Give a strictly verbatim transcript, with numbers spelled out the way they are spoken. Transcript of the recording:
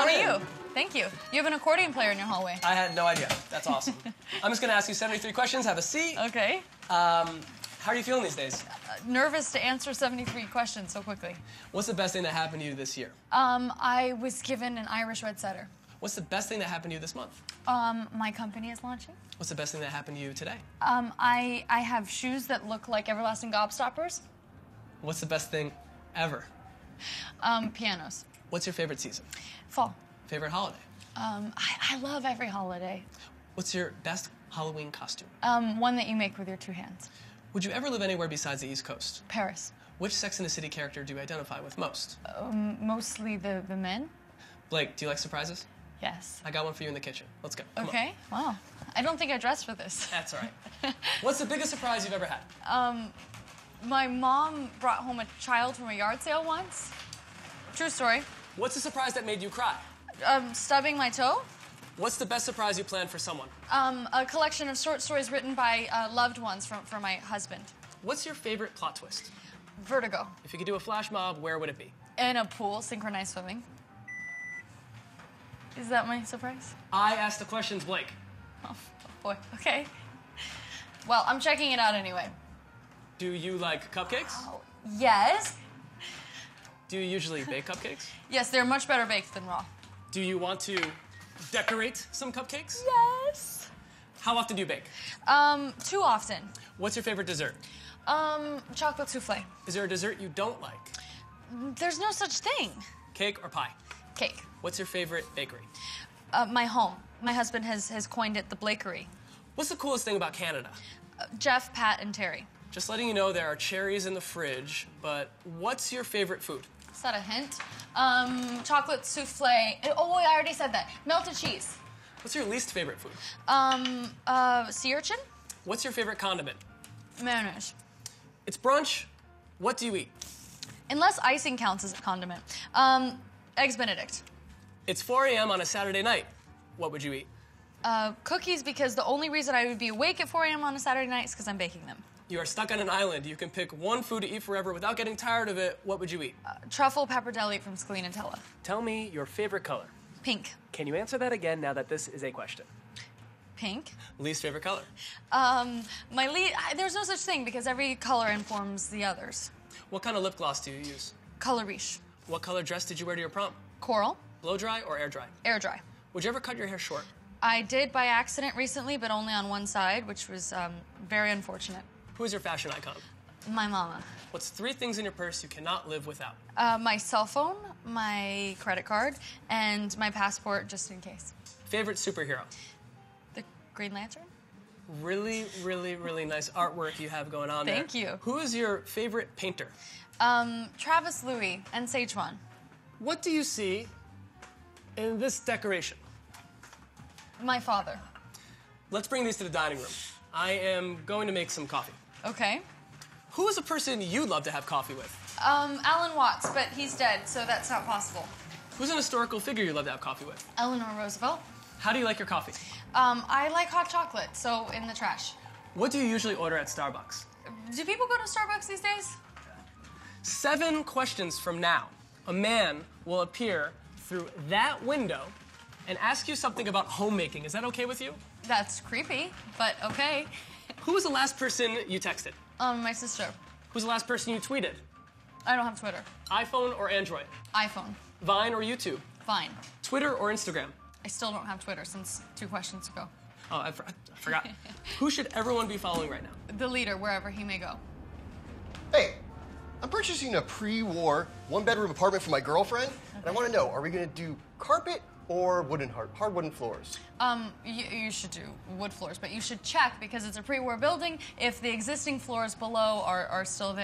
are you? Thank you. You have an accordion player in your hallway. I had no idea. That's awesome. I'm just going to ask you seventy-three questions. Have a seat. Okay. Um, how are you feeling these days? Uh, nervous to answer seventy-three questions so quickly. What's the best thing that happened to you this year? Um, I was given an Irish Red Setter. What's the best thing that happened to you this month? Um, my company is launching. What's the best thing that happened to you today? Um, I, I have shoes that look like everlasting gobstoppers. What's the best thing ever? Um, pianos. What's your favorite season? Fall. Favorite holiday? Um, I, I love every holiday. What's your best Halloween costume? Um, one that you make with your two hands. Would you ever live anywhere besides the East Coast? Paris. Which Sex and the City character do you identify with most? Um, mostly the, the men. Blake, do you like surprises? Yes. I got one for you in the kitchen. Let's go. Come Okay. on. Wow. I don't think I dressed for this. That's all right. What's the biggest surprise you've ever had? Um, my mom brought home a child from a yard sale once. True story. What's the surprise that made you cry? Um, stubbing my toe. What's the best surprise you planned for someone? Um, a collection of short stories written by uh, loved ones from, for my husband. What's your favorite plot twist? Vertigo. If you could do a flash mob, where would it be? In a pool, synchronized swimming. Is that my surprise? I asked the questions, Blake. Oh, boy. Okay. Well, I'm checking it out anyway. Do you like cupcakes? Oh, yes. Do you usually bake cupcakes? Yes, they're much better baked than raw. Do you want to decorate some cupcakes? Yes. How often do you bake? Um, too often. What's your favorite dessert? Um, chocolate souffle. Is there a dessert you don't like? There's no such thing. Cake or pie? Cake. What's your favorite bakery? Uh, my home. My husband has, has coined it the Blakery. What's the coolest thing about Canada? Uh, Jeff, Pat, and Terry. Just letting you know there are cherries in the fridge, but what's your favorite food? Is that a hint? Um, chocolate souffle. Oh, I already said that. Melted cheese. What's your least favorite food? Um, uh, sea urchin? What's your favorite condiment? Mayonnaise. It's brunch. What do you eat? Unless icing counts as a condiment. Um, eggs Benedict. It's four a m on a Saturday night. What would you eat? Uh, cookies, because the only reason I would be awake at four a m on a Saturday night is because I'm baking them. You are stuck on an island. You can pick one food to eat forever without getting tired of it. What would you eat? Uh, truffle pappardelle from Scalinatella. Tell me your favorite color. Pink. Can you answer that again now that this is a question? Pink. Least favorite color? Um, my lead, there's no such thing because every color informs the others. What kind of lip gloss do you use? Color Riche. What color dress did you wear to your prom? Coral. Blow dry or air dry? Air dry. Would you ever cut your hair short? I did by accident recently, but only on one side, which was um, very unfortunate. Who is your fashion icon? My mama. What's three things in your purse you cannot live without? Uh, my cell phone, my credit card, and my passport, just in case. Favorite superhero? The Green Lantern? Really, really, really nice artwork you have going on there. Thank you. Who is your favorite painter? Um, Travis Louis and Szechuan. What do you see in this decoration? My father. Let's bring these to the dining room. I am going to make some coffee. Okay. Who is a person you'd love to have coffee with? Um, Alan Watts, but he's dead, so that's not possible. Who's an historical figure you'd love to have coffee with? Eleanor Roosevelt. How do you like your coffee? Um, I like hot chocolate, so in the trash. What do you usually order at Starbucks? Do people go to Starbucks these days? Seven questions from now, a man will appear through that window and ask you something about homemaking. Is that okay with you? That's creepy, but okay. Who was the last person you texted? Um, my sister. Who's the last person you tweeted? I don't have Twitter. iPhone or Android? iPhone. Vine or YouTube? Fine. Twitter or Instagram? I still don't have Twitter since two questions ago. Oh, I, for- I forgot. Who should everyone be following right now? The leader, wherever he may go. Hey, I'm purchasing a pre-war one-bedroom apartment for my girlfriend, and I want to know, are we going to do carpet or wooden hard, hard wooden floors? Um, you, you should do wood floors, but you should check, because it's a pre-war building, if the existing floors below are, are still there.